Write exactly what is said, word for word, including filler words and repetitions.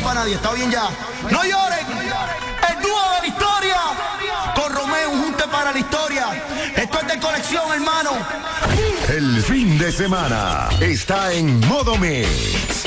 para nadie, está bien ya. No lloren, el dúo de la historia, con Romeo, un junte para la historia. Esto es de colección, hermano. El fin de semana está en Modo Mix.